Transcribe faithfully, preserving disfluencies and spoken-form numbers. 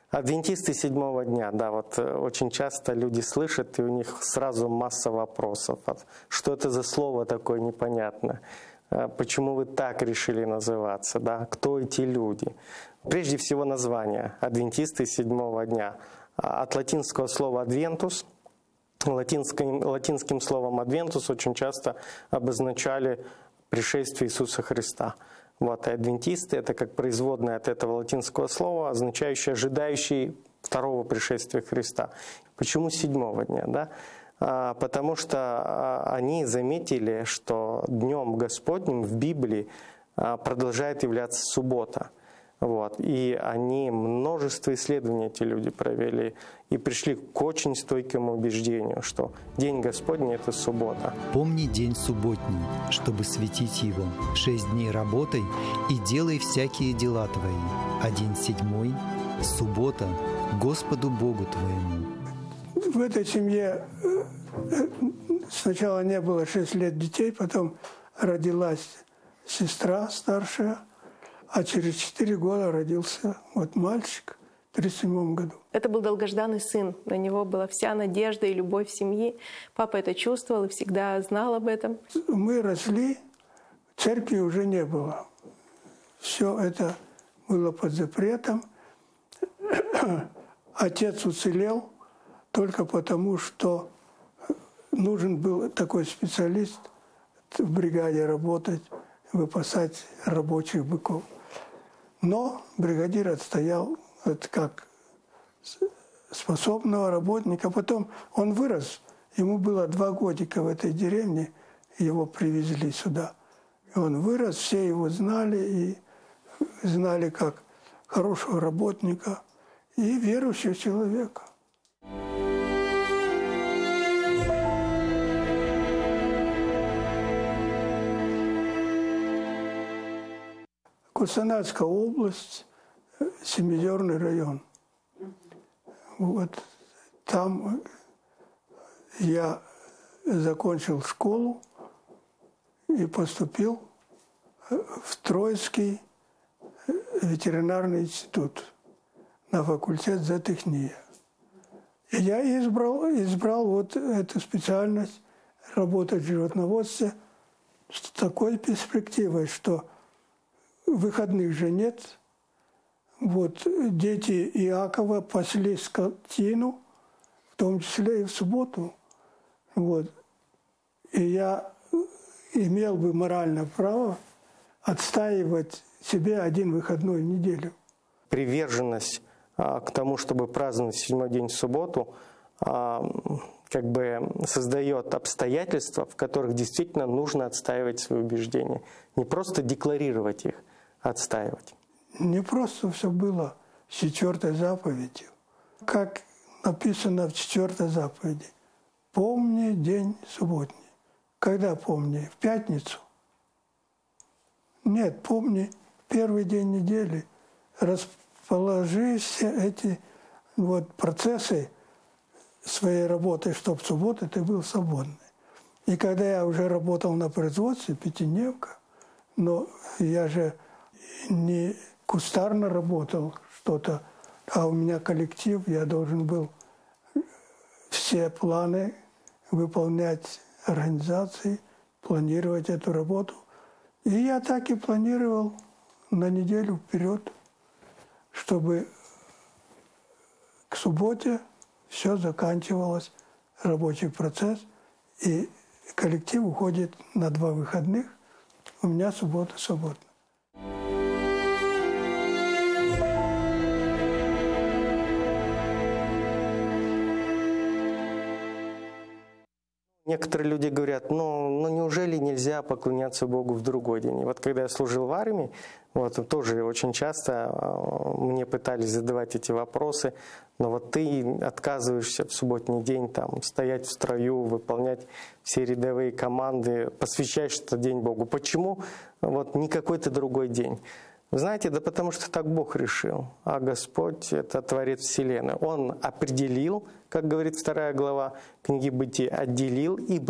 Адвентисты седьмого дня, да, вот очень часто люди слышат, и у них сразу масса вопросов. Что это за слово такое непонятное? Почему вы так решили называться? Да? Кто эти люди? Прежде всего название «Адвентисты седьмого дня». От латинского слова «адвентус». Латинским, латинским словом «адвентус» очень часто обозначали пришествие Иисуса Христа. Вот, и адвентисты — это как производное от этого латинского слова, означающее «ожидающий второго пришествия Христа». Почему седьмого дня? Да? А, потому что они заметили, что днем Господним в Библии продолжает являться суббота. Вот. И они множество исследований, эти люди провели, и пришли к очень стойкому убеждению, что День Господний — это суббота. «Помни день субботний, чтобы светить его. Шесть дней работай и делай всякие дела твои. А день седьмой — суббота Господу Богу твоему». В этой семье сначала не было шесть лет детей, потом родилась сестра старшая, а через четыре года родился вот мальчик в тридцать седьмом году. Это был долгожданный сын. На него была вся надежда и любовь семьи. Папа это чувствовал и всегда знал об этом. Мы росли, церкви уже не было. Все это было под запретом. Отец уцелел только потому, что нужен был такой специалист в бригаде работать, выпасать рабочих быков. Но бригадир отстоял это как способного работника. Потом он вырос, ему было два годика в этой деревне, его привезли сюда. И он вырос, все его знали, и знали как хорошего работника и верующего человека. Кустанайская область, Семиозерный район. Вот там я закончил школу и поступил в Троицкий ветеринарный институт на факультет зоотехнии. И я избрал, избрал вот эту специальность работать в животноводстве с такой перспективой, что выходных же нет. Вот дети Иакова пасли скотину, в том числе и в субботу. Вот. И я имел бы моральное право отстаивать себе один выходной в неделю. Приверженность а, к тому, чтобы праздновать седьмой день в субботу, а, как бы создает обстоятельства, в которых действительно нужно отстаивать свои убеждения. Не просто декларировать их, а отстаивать. Не просто все было с четвертой заповедью. Как написано в четвертой заповеди. Помни день субботний. Когда помни? В пятницу? Нет, помни первый день недели. Расположи все эти вот процессы своей работы, чтобы в субботу ты был свободный. И когда я уже работал на производстве, пятидневка, но я же не кустарно работал что-то, а у меня коллектив, я должен был все планы выполнять, организации, планировать эту работу. И я так и планировал на неделю вперед, чтобы к субботе все заканчивалось, рабочий процесс, и коллектив уходит на два выходных, у меня суббота свободна. Некоторые люди говорят, ну, ну неужели нельзя поклоняться Богу в другой день? И вот когда я служил в армии, вот, тоже очень часто мне пытались задавать эти вопросы, но вот ты отказываешься в субботний день там, стоять в строю, выполнять все рядовые команды, посвящаешь этот день Богу. Почему вот не какой-то другой день? Вы знаете, да потому что так Бог решил, а Господь — это Творец Вселенной. Он определил, как говорит вторая глава книги Бытия, отделил и